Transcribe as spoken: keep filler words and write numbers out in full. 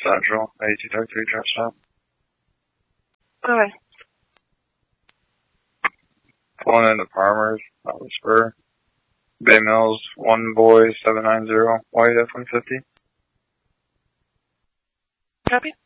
Central, eighty two three truck stop. Okay. Pulling into Farmers, out the spur. Bay Mills, one boy, seven nine zero, white F one fifty. Copy.